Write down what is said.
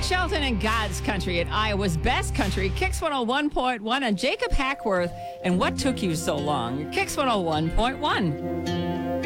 Blake Shelton and God's Country at Iowa's Best Country, Kix 101.1, and Jacob Hackworth and What Took You So Long, Kix 101.1.